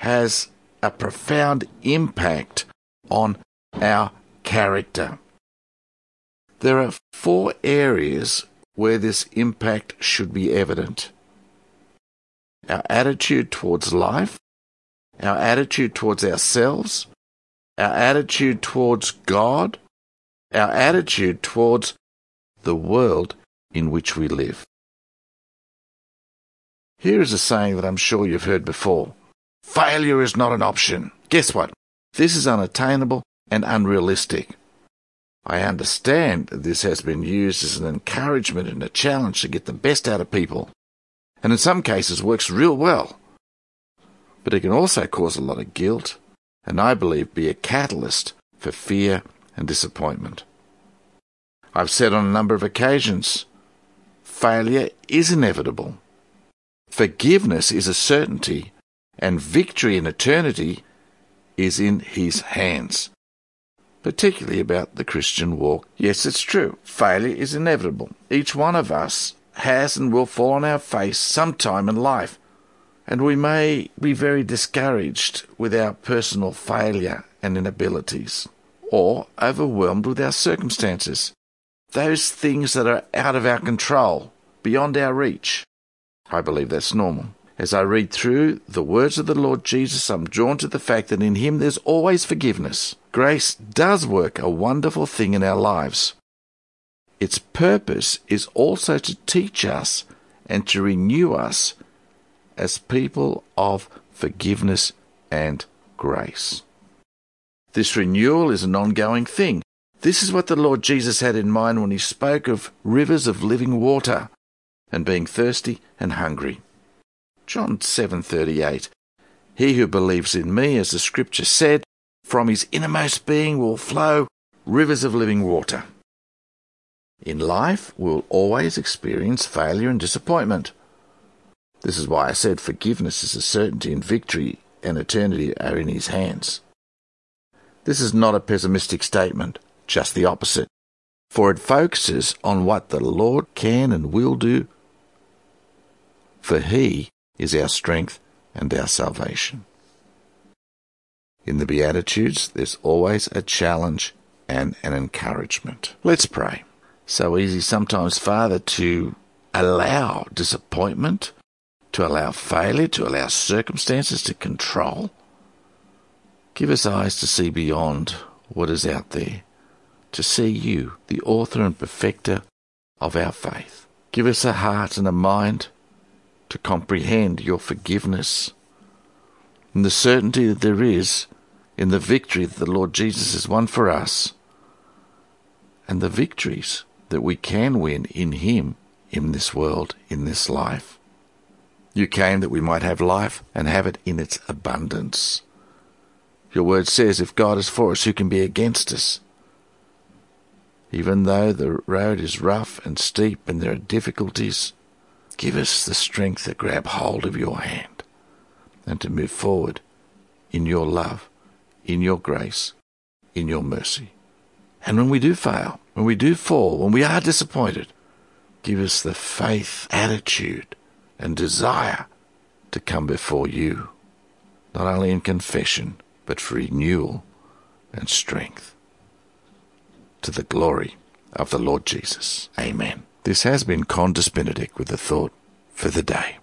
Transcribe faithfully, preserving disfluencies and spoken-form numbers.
has a profound impact on our character. There are four areas where this impact should be evident: our attitude towards life, our attitude towards ourselves, our attitude towards God, our attitude towards the world in which we live. Here is a saying that I'm sure you've heard before: failure is not an option. Guess what? This is unattainable and unrealistic. I understand that this has been used as an encouragement and a challenge to get the best out of people, and in some cases works real well. But it can also cause a lot of guilt, and I believe be a catalyst for fear and disappointment. I've said on a number of occasions, failure is inevitable. Forgiveness is a certainty, and victory in eternity is in His hands. Particularly about the Christian walk. Yes, it's true. Failure is inevitable. Each one of us has and will fall on our face sometime in life, and we may be very discouraged with our personal failure and inabilities, or overwhelmed with our circumstances, those things that are out of our control, beyond our reach. I believe that's normal. As I read through the words of the Lord Jesus, I'm drawn to the fact that in Him there's always forgiveness. Grace does work a wonderful thing in our lives. Its purpose is also to teach us and to renew us as people of forgiveness and grace. This renewal is an ongoing thing. This is what the Lord Jesus had in mind when He spoke of rivers of living water and being thirsty and hungry. John seven thirty-eight. He who believes in me, as the Scripture said, from his innermost being will flow rivers of living water. In life, we'll always experience failure and disappointment. This is why I said forgiveness is a certainty, and victory and eternity are in His hands. This is not a pessimistic statement, just the opposite, for it focuses on what the Lord can and will do, for He is our strength and our salvation. In the Beatitudes, there's always a challenge and an encouragement. Let's pray. So easy sometimes, Father, to allow disappointment, to allow failure, to allow circumstances to control. Give us eyes to see beyond what is out there, to see You, the author and perfecter of our faith. Give us a heart and a mind to comprehend Your forgiveness and the certainty that there is in the victory that the Lord Jesus has won for us, and the victories that we can win in Him in this world, in this life. You came that we might have life and have it in its abundance. Your word says, if God is for us, who can be against us? Even though the road is rough and steep and there are difficulties, give us the strength to grab hold of Your hand and to move forward in Your love, in Your grace, in Your mercy. And when we do fail, when we do fall, when we are disappointed, give us the faith, attitude, and desire to come before You, not only in confession, but for renewal and strength. To the glory of the Lord Jesus. Amen. This has been Condus Benedict with a thought for the day.